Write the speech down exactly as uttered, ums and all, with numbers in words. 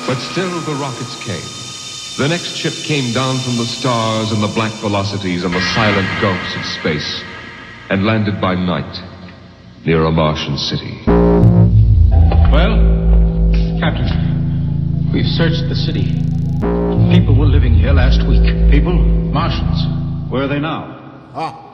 But still the rockets came. The next ship came down from the stars and the black velocities and the silent gulfs of space and landed by night near a Martian city. Well, Captain, we've searched the city. People were living here last week. People? Martians. Where are they now? Ah,